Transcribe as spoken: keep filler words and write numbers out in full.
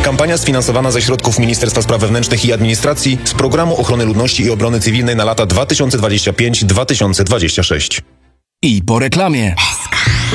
Kampania sfinansowana ze środków Ministerstwa Spraw Wewnętrznych i Administracji z Programu Ochrony Ludności i Obrony Cywilnej na lata dwa tysiące dwudziesty piąty do dwa tysiące dwudziestego szóstego. I po reklamie.